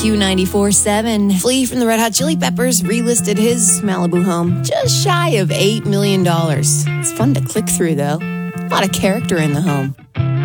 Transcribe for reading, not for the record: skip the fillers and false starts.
Q94.7, Flea from the Red Hot Chili Peppers relisted his Malibu home just shy of $8 million. It's fun to click through, though. A lot of character in the home.